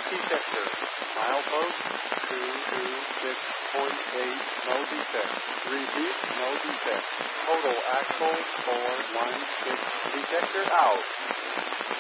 detector. Milepost 226.8, no defect. Repeat, no defect. Total axle 416. Detector out.